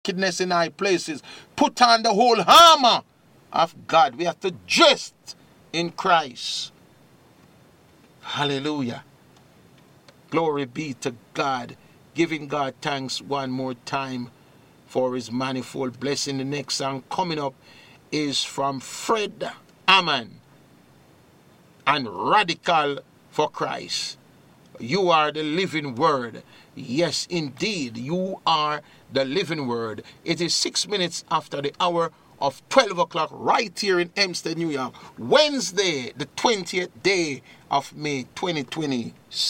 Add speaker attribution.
Speaker 1: wickedness in high places. Put on the whole armor of God. We have to dress in Christ. Hallelujah. Glory be to God. Giving God thanks one more time for his manifold blessing. The next song coming up is from Fred Hammond and Radical for Christ. You are the living word. Yes, indeed, you are the living word. It is 6 minutes after the hour of 12 o'clock right here in Hempstead, New York. Wednesday, the 20th day of May 2020.